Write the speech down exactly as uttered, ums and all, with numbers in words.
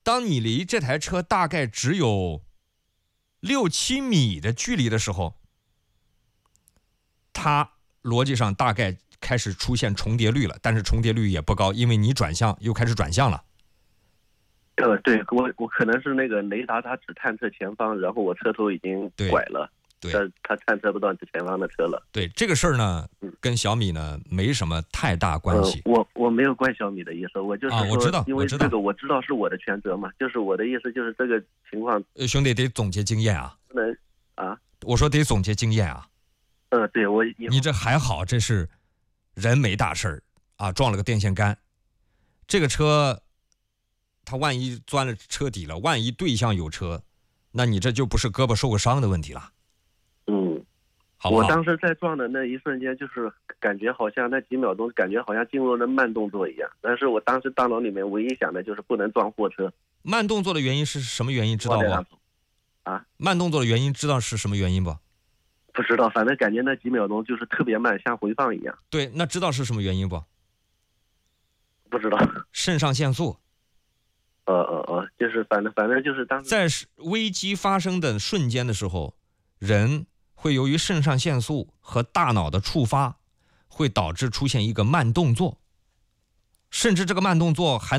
当你离这台车大概只有六七米的距离的时候，它逻辑上大概开始出现重叠率了，但是重叠率也不高，因为你转向又开始转向了。 呃，对，我我可能是那个雷达它只探测前方，然后我车头已经拐了， 对， 它探测不到前方的车了。 对，这个事儿呢，跟小米呢没什么太大关系。 呃、我我没有怪小米的意思，我就是说， 啊、我知道， 因为这个我知道是我的全责嘛，就是我的意思就是这个情况。 呃，兄弟得总结经验啊。 不能啊， 我说得总结经验啊。 呃，对我你这还好，这是人没大事儿啊，撞了个电线杆，这个车。他万一钻了车底了，万一对向有车，那你这就不是胳膊受个伤的问题了。 嗯， 好不好？ 我当时在撞的那一瞬间，就是感觉好像那几秒钟，感觉好像进入了慢动作一样。但是我当时大脑里面唯一想的就是不能撞货车。 慢动作的原因是什么原因？知道不？ 啊？ 慢动作的原因知道是什么原因不？ 不知道，反正感觉那几秒钟就是特别慢，像回放一样。 对，那知道是什么原因不？ 不知道。 肾上腺素。 呃呃呃，就是反正反正就是当时在危机发生的瞬间的时候，人会由于肾上腺素和大脑的触发，会导致出现一个慢动作，甚至这个慢动作还